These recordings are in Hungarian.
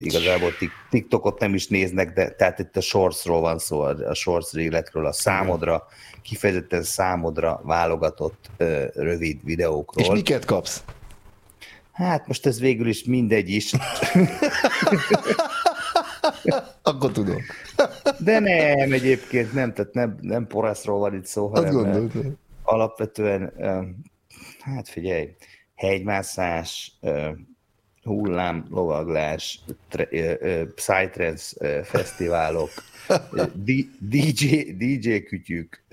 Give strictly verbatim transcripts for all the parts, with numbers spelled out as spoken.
igazából TikTokot nem is néznek, de tehát itt a shortsról van szó, a shorts réletről, a számodra, kifejezetten számodra válogatott uh, rövid videókról. És miket kapsz? Hát most ez végül is mindegy is. Akkor tudom. De nem, egyébként nem, tehát nem, nem poraszról van itt szó, hanem alapvetően, hát figyelj, hegymászás, hullám, lovaglás, psytrance fesztiválok, dé dzsé, dé dzsé kütyük,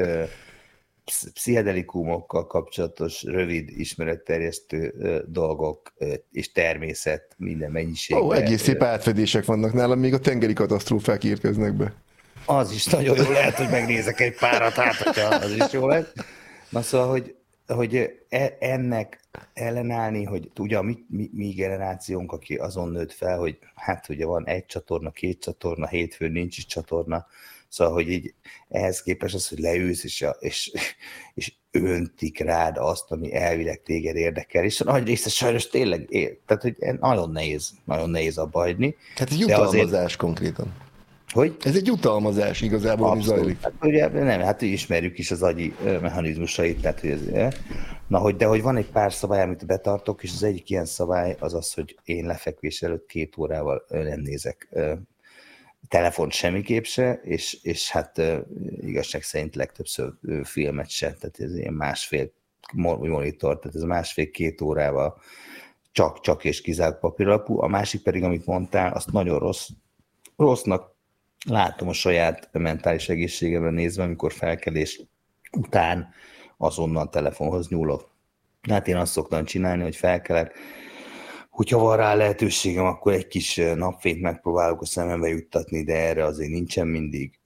pszichedelikumokkal kapcsolatos rövid ismeretterjesztő dolgok és természet minden mennyiségben. Ó, egész szép átfedések vannak nálam, még a tengeri katasztrófák érkeznek be. Az is nagyon jó lehet, hogy megnézek egy párat, hát hogyha az is jó lehet. Na szóval, hogy, hogy ennek ellenállni, hogy ugye a mi, mi, mi generációnk, aki azon nőtt fel, hogy hát ugye van egy csatorna, két csatorna, hétfőn nincs is csatorna, szóval, hogy így ehhez képest az, hogy leülsz, és, és, és öntik rád azt, ami elvileg téged érdekel, és a nagy része sajnos tényleg ér. Tehát, hogy nagyon nehéz, nagyon nehéz abba hagyni. Hát egy jutalmazás azért... konkrétan. Hogy? Ez egy jutalmazás igazából, ami zajlik. Hát, ugye, nem, hát ismerjük is az agyi mechanizmusait, tehát, hogy ez, na, hogy, de hogy van egy pár szabály, amit betartok, és az egyik ilyen szabály az az, hogy én lefekvés előtt két órával nem nézek telefont semmiképp se, és, és hát igazság szerint legtöbbször filmet se, tehát ez ilyen másfél monitor, tehát ez másfél-két órával csak, csak és kizárt papíralapú. A másik pedig, amit mondtál, azt nagyon rossz, rossznak látom a saját mentális egészségemre nézve, amikor felkelés után azonnal a telefonhoz nyúlok. Hát én azt szoktam csinálni, hogy felkelek, hogyha van rá lehetőségem, akkor egy kis napfényt megpróbálok a szemembe juttatni, de erre azért nincsen mindig.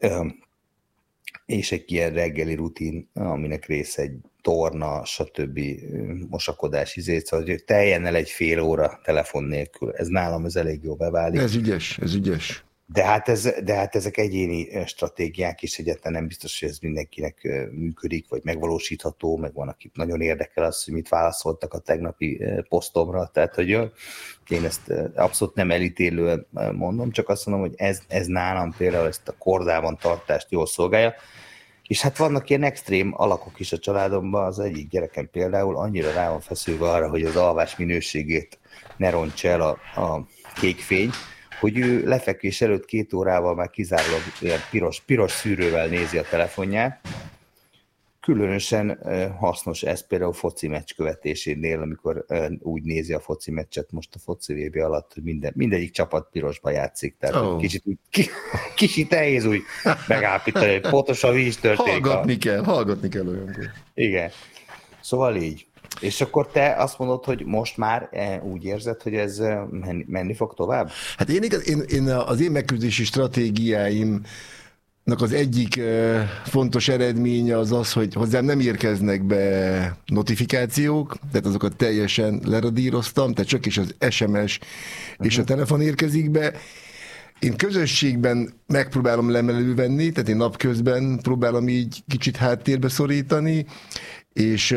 És egy ilyen reggeli rutin, aminek része egy torna, stb. Mosakodás, izét, szóval hogy teljen el egy fél óra telefon nélkül. Ez nálam ez elég jó beválik. Ez ügyes, ez ügyes. De hát, ez, de hát ezek egyéni stratégiák is, egyáltalán nem biztos, hogy ez mindenkinek működik, vagy megvalósítható, meg van, akik nagyon érdekel az, hogy mit válaszoltak a tegnapi posztomra, tehát hogy én ezt abszolút nem elítélően mondom, csak azt mondom, hogy ez, ez nálam például ezt a kordában tartást jól szolgálja, és hát vannak ilyen extrém alakok is a családomban, az egyik gyerekem például annyira rá van feszülve arra, hogy az alvás minőségét ne rontsa el a, a kék fény, hogy ő lefekvés előtt két órával már kizárólag ilyen piros, piros szűrővel nézi a telefonját. Különösen hasznos ez például foci meccs követésénél, amikor úgy nézi a foci meccset most a foci vé bé alatt, hogy minden, mindegyik csapat pirosba játszik. Tehát oh. kicsit, kicsit nehéz úgy megállapítani, hogy pontosan mi is történik. Hallgatni a... kell, hallgatni kell olyankor. Igen. Szóval így. És akkor te azt mondod, hogy most már úgy érzed, hogy ez menni, menni fog tovább? Hát én, én, én az én megküzdési stratégiáimnak az egyik fontos eredménye az az, hogy hozzám nem érkeznek be notifikációk, tehát azokat teljesen leradíroztam, tehát csak is az es em es uh-huh. és a telefon érkezik be. Én közösségben megpróbálom lemelő venni, tehát én napközben próbálom így kicsit háttérbe szorítani, És,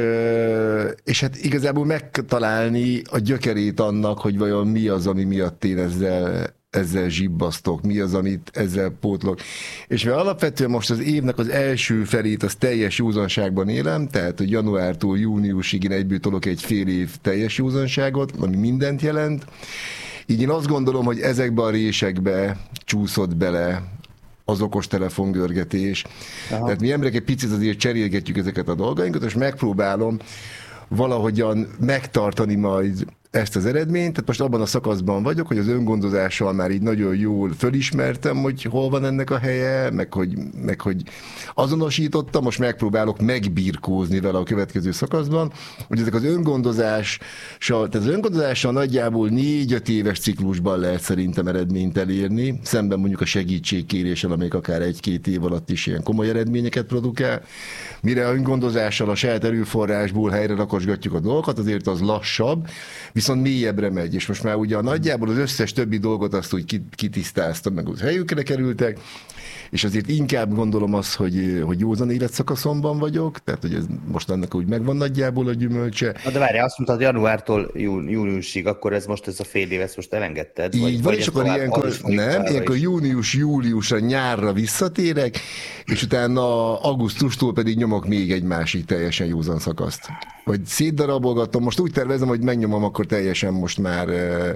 és hát igazából megtalálni a gyökerét annak, hogy vajon mi az, ami miatt én ezzel, ezzel zsibbasztok, mi az, amit ezzel pótlok. És mert alapvetően most az évnek az első felét az teljes józanságban élem, tehát hogy januártól júniusig én egyből tolok egy fél év teljes józanságot, ami mindent jelent. Így én azt gondolom, hogy ezekbe a résekbe csúszott bele az okostelefon görgetés. Aha. Tehát mi emberek egy picit azért cserélgetjük ezeket a dolgainkat, és megpróbálom valahogyan megtartani majd ezt az eredményt. Tehát most abban a szakaszban vagyok, hogy az öngondozással már így nagyon jól fölismertem, hogy hol van ennek a helye, meg hogy, meg hogy azonosítottam, most megpróbálok megbirkózni vele a következő szakaszban, hogy ezek az öngondozással, tehát az öngondozással nagyjából négy-öt éves ciklusban lehet szerintem eredményt elérni, szemben mondjuk a segítségkéréssel, amelyik akár egy-két év alatt is ilyen komoly eredményeket produkál. Mire a öngondozással a saját erőforrásból helyre rakosgatjuk a dolgokat, azért az lassabb, viszont viszont mélyebbre megy, és most már ugye nagyjából az összes többi dolgot azt úgy kitisztáztam, meg az helyükre kerültek, és azért inkább gondolom azt, hogy, hogy józan életszakaszomban vagyok, tehát hogy ez most annak úgy megvan nagyjából a gyümölcse. Na de várj, azt mondtad júniustól júliusig, akkor ez most ez a fél év, ezt most elengedted? Így vagy, van, vagy és akkor ilyenkor, nem, ilyenkor is? június-júliusra nyárra visszatérek, és utána augusztustól pedig nyomok még egy másik teljesen józan szakaszt. Vagy szétdarabolgatom, most úgy tervezem, hogy megnyomom akkor teljesen most már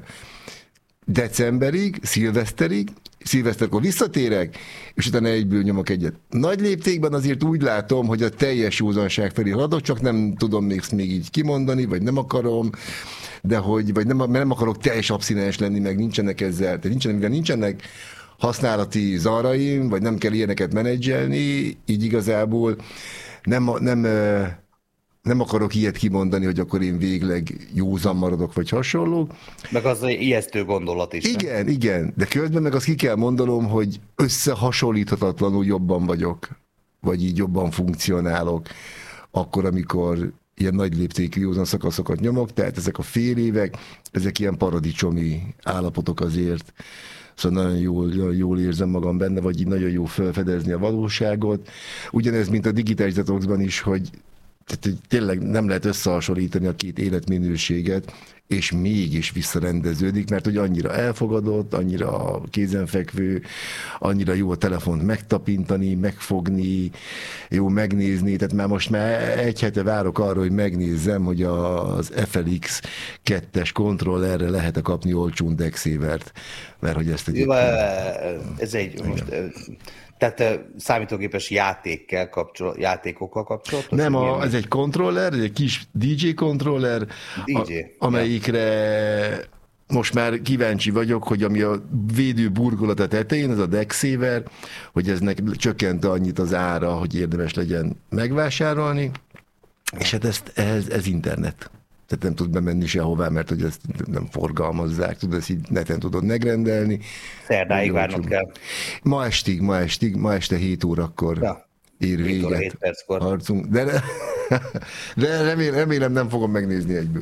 decemberig, szilveszterig, szilveszterkor visszatérek, és utána egyből nyomok egyet. Nagy léptékben azért úgy látom, hogy a teljes józanság felé haladok, csak nem tudom még, még így kimondani, vagy nem akarom, de hogy, vagy nem, nem akarok teljes abszinens lenni, meg nincsenek ezzel, tehát nincsenek, mivel nincsenek használati zaraim, vagy nem kell ilyeneket menedzselni, így igazából nem, nem, nem akarok ilyet kimondani, hogy akkor én végleg józan maradok, vagy hasonló. Meg az ijesztő gondolat is. Igen, nem? igen, de közben meg azt ki kell mondanom, hogy összehasonlíthatatlanul jobban vagyok, vagy így jobban funkcionálok, akkor, amikor ilyen nagy léptékű józan szakaszokat nyomok, tehát ezek a fél évek, ezek ilyen paradicsomi állapotok azért, szóval nagyon jól, jól érzem magam benne, vagy így nagyon jó felfedezni a valóságot. Ugyanez, mint a digitális detoxban is, hogy tehát tényleg nem lehet összehasonlítani a két életminőséget, és mégis visszarendeződik, mert hogy annyira elfogadott, annyira kézenfekvő, annyira jó a telefont megtapintani, megfogni, jó megnézni, tehát már most már egy hete várok arra, hogy megnézzem, hogy az ef el iksz kettes kontrollerre lehet-e kapni olcsón Dexavert, mert hogy ezt egy... Ez egy... Most, tehát számítógépes játékkel kapcsol, játékokkal kapcsolatos? Nem, a, ez egy kontroller, egy kis dé jé kontroller, dé jé, a, amelyikre ja. most már kíváncsi vagyok, hogy ami a védő burkolat a tetején, ez a Dexaver, hogy eznek csökkent annyit az ára, hogy érdemes legyen megvásárolni, és hát ezt, ez, ez internet. Tehát nem tud bemenni sehová, mert hogy ezt nem forgalmazzák, tudod, ezt így neten tudod megrendelni. Szerdáig várnod kell. Ma estig, ma estig, ma este hét órakor ja. ér véget harcunk. De, de remélem, remélem nem fogom megnézni egyből.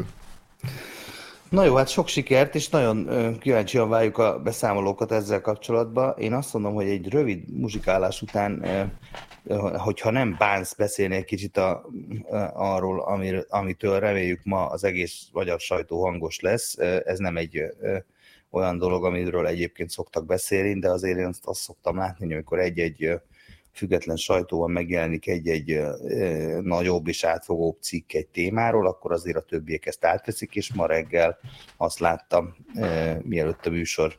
Na jó, hát sok sikert, és nagyon kíváncsian várjuk a beszámolókat ezzel kapcsolatban. Én azt mondom, hogy egy rövid muzsikálás után, hogyha nem bánsz beszélni egy kicsit a, arról, amir, amitől reméljük ma az egész magyar sajtó hangos lesz, ez nem egy olyan dolog, amiről egyébként szoktak beszélni, de azért én azt, azt szoktam látni, hogy amikor egy-egy független sajtóban megjelenik egy-egy e, nagyobb és átfogóbb cikk egy témáról, akkor azért a többiek ezt átveszik, és ma reggel azt láttam, e, mielőtt a műsorra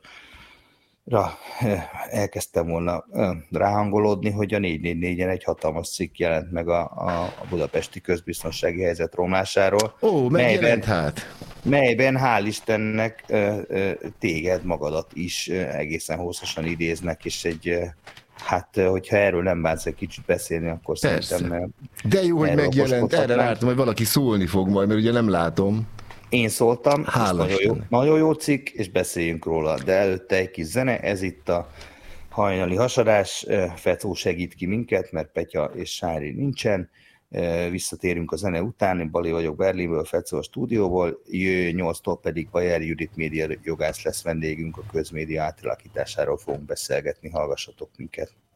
e, elkezdtem volna e, ráhangolódni, hogy a négy négy négyen egy hatalmas cikk jelent meg a, a budapesti közbiztonsági helyzet romlásáról. Ó, megjelent hát! Melyben hál' Istennek e, e, téged magadat is e, egészen hosszasan idéznek, és egy hát, hogyha erről nem bánsz egy kicsit beszélni, akkor persze. Szerintem... De jó, hogy megjelent, erre vártam, hogy valaki szólni fog majd, mert ugye nem látom. Én szóltam, nagyon jó, nagyon jó cikk, és beszéljünk róla, de előtte egy kis zene, ez itt a hajnali hasadás, Fecó segít ki minket, mert Petya és Sári nincsen, visszatérünk a zene után, én Bali vagyok Berlinből, Fecó a stúdióból, jö nyolctól pedig Bajer Judit média jogász lesz vendégünk, a közmédia átalakításáról fogunk beszélgetni, hallgassatok minket.